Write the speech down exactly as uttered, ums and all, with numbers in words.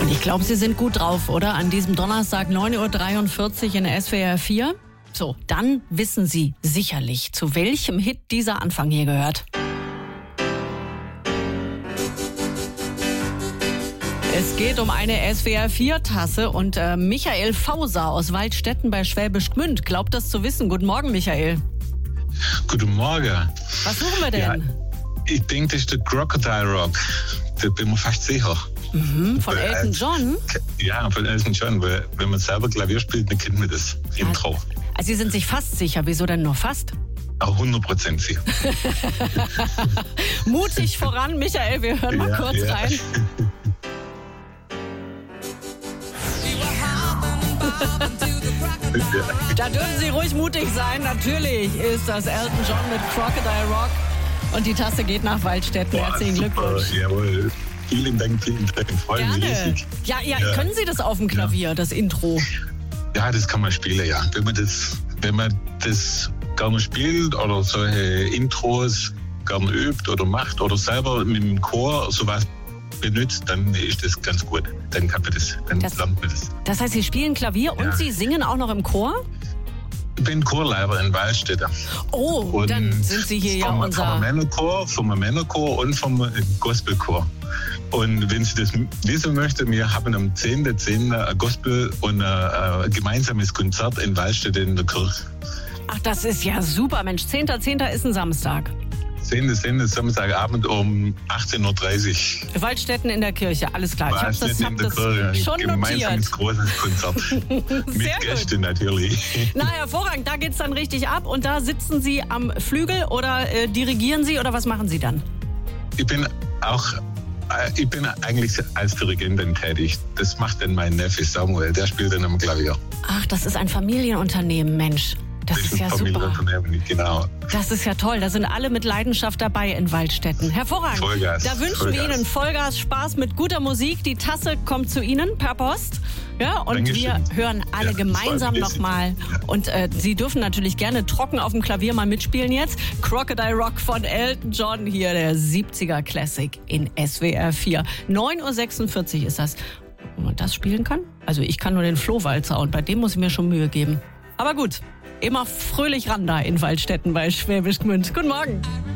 Und ich glaube, Sie sind gut drauf, oder? An diesem Donnerstag neun Uhr dreiundvierzig in der S W R vier. So, dann wissen Sie sicherlich, zu welchem Hit dieser Anfang hier gehört. Es geht um eine S W R vier Tasse und äh, Michael Fauser aus Waldstätten bei Schwäbisch Gmünd glaubt das zu wissen. Guten Morgen, Michael. Guten Morgen. Was suchen wir denn? Ja, ich denke, das ist der Crocodile Rock. Da bin ich mir fast sicher. Mhm, von Weil, Elton John? Ja, von Elton John. Weil, wenn man selber Klavier spielt, dann kennt man das Intro. Also, also Sie sind sich fast sicher. Wieso denn nur fast? Auch hundert Prozent sicher. Mutig voran, Michael. Wir hören mal ja, kurz ja. rein. Da dürfen Sie ruhig mutig sein. Natürlich ist das Elton John mit Crocodile Rock. Und die Tasse geht nach Waldstätten. Boah, Herzlichen super. Glückwunsch. Jawohl. Vielen Dank, vielen Dank. Freue mich Gerne. riesig. Ja, ja, Ja. können Sie das auf dem Klavier, das Intro? Ja, das kann man spielen, ja. Wenn man das, wenn man das gerne spielt oder solche Intros gerne übt oder macht oder selber mit dem Chor sowas benutzt, dann ist das ganz gut. Dann kann man das, dann Das- lernt man das. Das heißt, Sie spielen Klavier und Ja. Sie singen auch noch im Chor? Ich bin Chorleiter in Waldstätten. Oh, Und dann sind Sie hier ja vom, unser... vom Männerchor, vom Männerchor und vom Gospelchor. Und wenn Sie das wissen möchten, wir haben am zehnten zehnten ein Gospel und ein, ein gemeinsames Konzert in Waldstätten in der Kirche. Ach, das ist ja super, Mensch. zehnter zehnter ist ein Samstag. zehnten zehnten Samstagabend um achtzehn Uhr dreißig. Waldstätten in der Kirche, alles klar. Ich habe das, Waldstätten hab in der das Kirche. schon Gemeinsames notiert. großes Konzert. Mit Sehr gut. Gästen natürlich. Na, hervorragend, da geht's dann richtig ab. Und da sitzen Sie am Flügel oder äh, dirigieren Sie oder was machen Sie dann? Ich bin auch, äh, ich bin eigentlich als Dirigentin tätig. Das macht dann mein Neffe Samuel, der spielt dann am Klavier. Ach, das ist ein Familienunternehmen, Mensch. Das ist ja super. Familienunternehmen, genau. Das ist ja toll. Da sind alle mit Leidenschaft dabei in Waldstätten. Hervorragend. Vollgas, Da wünschen Vollgas. wir Ihnen Vollgas, Spaß mit guter Musik. Die Tasse kommt zu Ihnen per Post. Ja, und Dankeschön. wir hören alle Ja, das gemeinsam freut mich. nochmal. Ja. Und äh, Sie dürfen natürlich gerne trocken auf dem Klavier mal mitspielen jetzt. Crocodile Rock von Elton John, hier der siebziger Classic in S W R vier. neun Uhr sechsundvierzig ist das. Ob man das spielen kann? Also ich kann nur den Flohwalzer und bei dem muss ich mir schon Mühe geben. Aber gut, immer fröhlich ran da in Waldstätten bei Schwäbisch Gmünd. Guten Morgen.